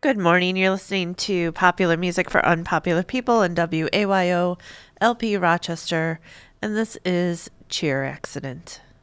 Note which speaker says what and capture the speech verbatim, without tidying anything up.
Speaker 1: Good morning. You're listening to Popular Music for Unpopular People in W A Y O L P Rochester, and this is Cheer Accident.